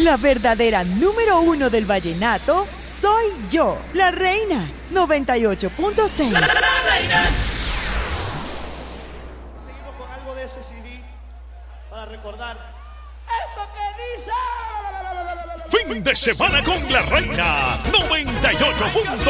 La verdadera número uno del vallenato soy yo, la reina. 98.6. ¡La reina! Seguimos con algo de ese CD para recordar esto que dice. Fin de semana con la reina 98.6.